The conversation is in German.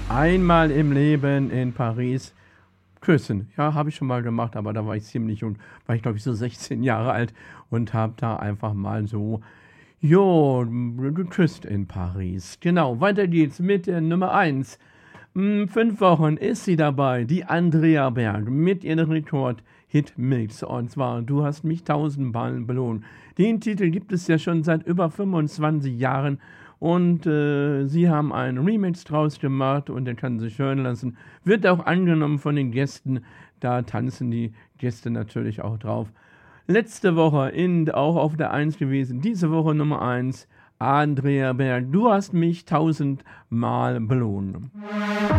Einmal im Leben in Paris küssen. Ja, habe ich schon mal gemacht, aber da war ich ziemlich jung. War ich, glaube ich, so 16 Jahre alt und habe da einfach mal so, jo, geküsst in Paris. Genau, weiter geht's mit der Nummer 1. 5 Wochen ist sie dabei, die Andrea Berg, mit ihrem Rekord-Hit-Mix. Und zwar, du hast mich 1000-mal belohnt. Den Titel gibt es ja schon seit über 25 Jahren. Und sie haben einen Remix draus gemacht und der kann sich hören lassen. Wird auch angenommen von den Gästen. Da tanzen die Gäste natürlich auch drauf. Letzte Woche auch auf der 1 gewesen. Diese Woche Nummer 1. Andrea Berg, du hast mich 1000-mal belohnt.